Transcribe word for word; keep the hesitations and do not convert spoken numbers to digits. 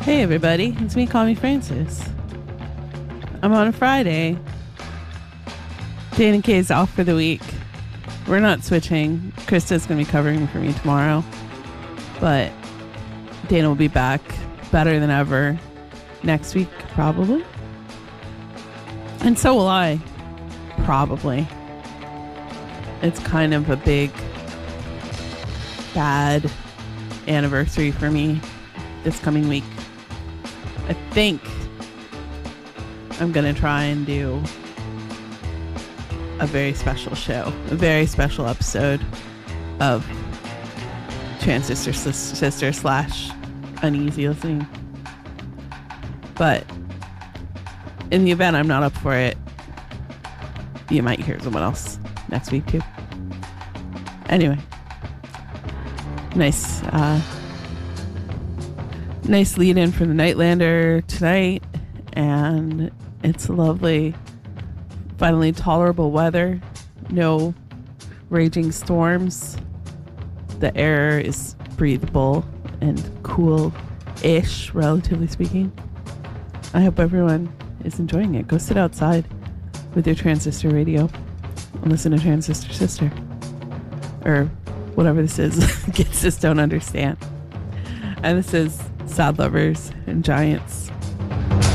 Hey everybody, it's me, Call Me Francis. I'm on a Friday. Dana Kay's off for the week. We're not switching. Krista's going to be covering for me tomorrow. But Dana will be back better than ever next week, probably. And so will I. Probably. It's kind of a big, bad anniversary for me this coming week. I think I'm going to try and do a very special show, a very special episode of Transistor Sister slash Uneasy Listening. But in the event I'm not up for it, you might hear someone else next week too. Anyway, nice, uh, nice lead in for the Nightlander tonight, and it's lovely, finally tolerable weather, no raging storms. The air is breathable and cool-ish, relatively speaking. I hope everyone is enjoying it. Go sit outside with your transistor radio and listen to Transistor Sister, or whatever this is. Kids just don't understand. And this is Sad Lovers and Giants